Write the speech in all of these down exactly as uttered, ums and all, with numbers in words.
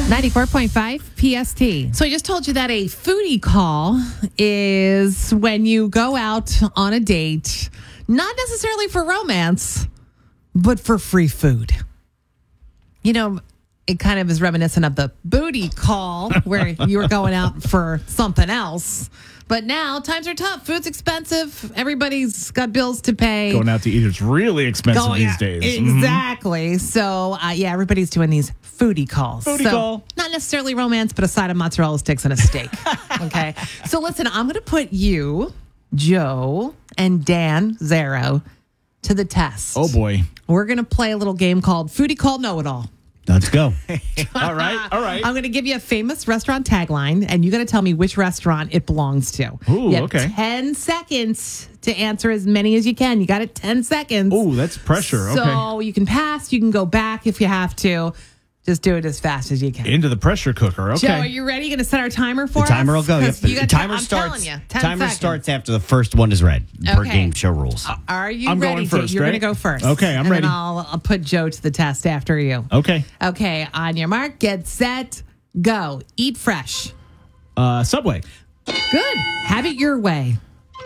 ninety-four point five P S T. So I just told you that a foodie call is when you go out on a date, not necessarily for romance, but for free food. You know, it kind of is reminiscent of the booty call where you were going out for something else. But now times are tough. Food's expensive. Everybody's got bills to pay. Going out to eat is really expensive Going these out- days. Exactly. So, uh, yeah, everybody's doing these foodie calls. Foodie so, call. Not necessarily romance, but a side of mozzarella sticks and a steak. Okay. So, listen, I'm going to put you, Joe, and Dan Zero to the test. Oh, boy. We're going to play a little game called Foodie Call Know-It-All. Let's go. All right. All right. I'm going to give you a famous restaurant tagline, and you got to tell me which restaurant it belongs to. Ooh, you have okay. ten seconds to answer as many as you can. You got it, ten seconds. Oh, that's pressure. So Okay. you can pass, you can go back if you have to. Just do it as fast as you can. Into the pressure cooker. Okay. Joe, are you ready? Going to set our timer for The us? timer will go. 'Cause Yep. you got timer I'm starts. telling you, ten timer seconds. starts after the first one is read. Per Okay. game show rules. Are you I'm ready? going Jake? first, You're right? going to go first. Okay, I'm and ready. Then I'll, I'll put Joe to the test after you. Okay. Okay, on your mark, get set, go. Eat fresh. Uh, Subway. Good. Have it your way.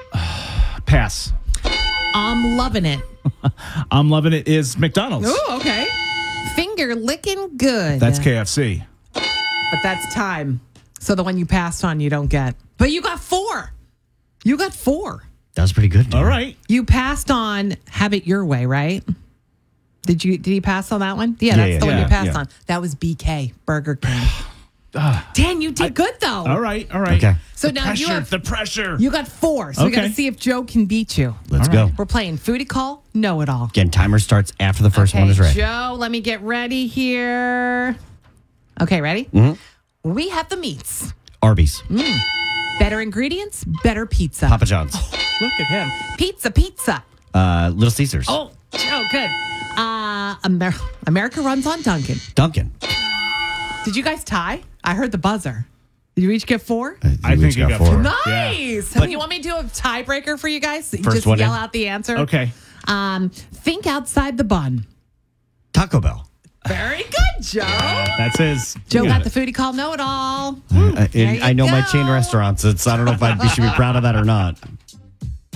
Pass. I'm loving it. I'm loving it is McDonald's. Oh, okay. Finger licking good. That's K F C. But that's time. So the one you passed on, you don't get. But you got four. You got four. That was pretty good. dude. All right. You passed on Have It Your Way, right? Did you? Did you pass on that one? Yeah, Yeah, that's yeah, the one yeah, you passed yeah. on. That was B K, Burger King. Dan, you did good though. All right. All right. Okay. So the now pressure, you have the pressure. you got four. So we got to Okay. see if Joe can beat you. Let's All go. right. We're playing Foodie Call, Know It All. Again, timer starts after the first Okay, one is read. Joe, let me get ready here. Okay, ready? Mm-hmm. We have the meats. Arby's. Better ingredients, better pizza. Papa John's. Look at him. Pizza, pizza. Uh, Little Caesars. Oh, Joe, good. Uh, Amer- America runs on Duncan. Duncan. Did you guys tie? I heard the buzzer. Did you each get four? I We think each you got four. Nice. But- you want me to do a tiebreaker for you guys? First Just one yell in. out the answer. Okay. Um, think outside the bun. Taco Bell. Very good, Joe. That's his. Joe You got got the foodie call. Know it all. Uh, There you I know my go. chain restaurants. It's I don't know if I should be proud of that or not.